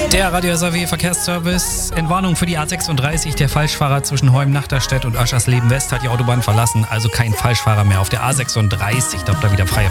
Der Radio SAW Verkehrsservice. Entwarnung für die A36. Der Falschfahrer zwischen Heum-Nachterstedt und Aschersleben West hat die Autobahn verlassen. Also kein Falschfahrer mehr auf der A36. Dort da wieder freie